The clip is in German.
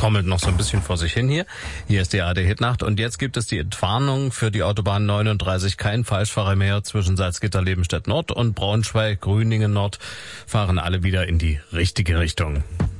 trommelt noch so ein bisschen vor sich hin hier. Hier ist die ARD-Hitnacht und jetzt gibt es die Entwarnung für die Autobahn 39. Kein Falschfahrer mehr zwischen Salzgitter-Lebenstedt Nord und Braunschweig-Grüningen Nord. Fahren alle wieder in die richtige Richtung.